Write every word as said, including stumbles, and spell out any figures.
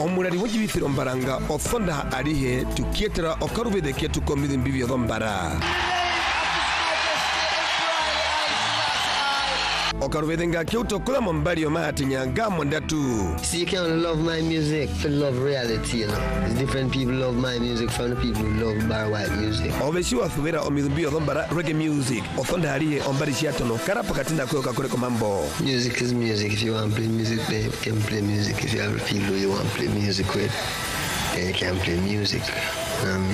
omulali w'ekibifiro mbaranga othonda alihe tukietera okarubede ketu komidhi mbivyo dhombara okarubede nga keuto kula mombali omahati nyanga mondatu. See, you can't love my music for love reality, you know. There's different people love my music from the people who love bar white music. Obeshi wa thubera omidhi mbivyo dhombara reggae music othonda alihe ombali shiatono karapa katinda kweo kakureko mambo. Music is music. If you want to play music, then you can play music. If you have a people who you want to play music with, then you can play music. Um,